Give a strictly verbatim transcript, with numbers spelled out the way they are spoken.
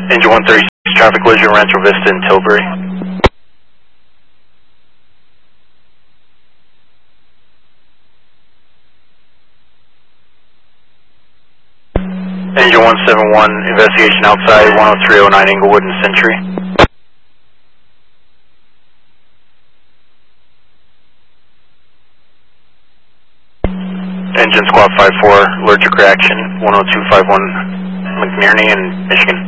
Engine one thirty-six, traffic collision, Rancho Vista and Tilbury. Engine one seven one, investigation outside one oh three oh nine Inglewood and Century. Engine squad five four, allergic reaction one oh two five one McNerney in Michigan.